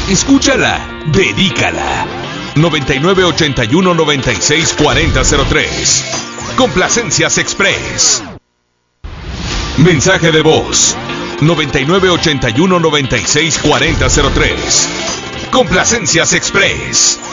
Escúchala, dedícala. 9981-964003. Complacencias Express. Mensaje de voz 9981-964003. Complacencias Express.